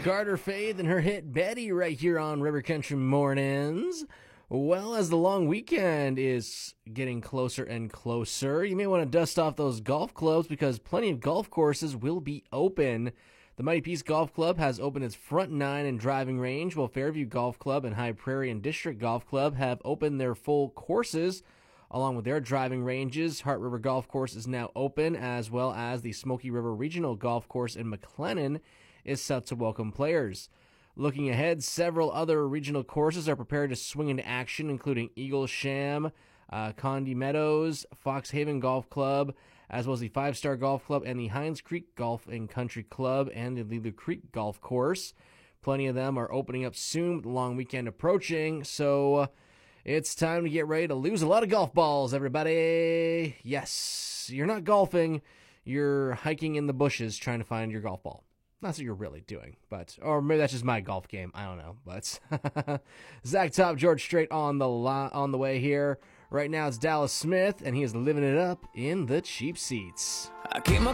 Carter Faith and her hit Betty right here on River Country Mornings. Well, as the long weekend is getting closer and closer, you may want to dust off those golf clubs because plenty of golf courses will be open. The Mighty Peace Golf Club has opened its front nine and driving range, while Fairview Golf Club and High Prairie and District Golf Club have opened their full courses along with their driving ranges. Heart River Golf Course is now open, as well as the Smoky River Regional Golf Course in McLennan is set to welcome players. Looking ahead, several other regional courses are prepared to swing into action, including Eaglesham, Condy Meadows, Fox Haven Golf Club, as well as the Five Star Golf Club and the Hines Creek Golf and Country Club and the Lelu Creek Golf Course. Plenty of them are opening up soon with the long weekend approaching, so it's time to get ready to lose a lot of golf balls, everybody. Yes, you're not golfing, you're hiking in the bushes trying to find your golf ball. That's what you're really doing, or maybe that's just my golf game. I don't know, but Zach Top, George Strait on the way here. Right now it's Dallas Smith, and he is living it up in the cheap seats.